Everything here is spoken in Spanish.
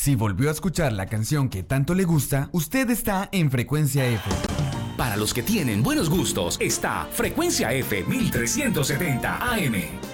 Si volvió a escuchar la canción que tanto le gusta, usted está en Frecuencia F. Para los que tienen buenos gustos, está Frecuencia F 1370 AM.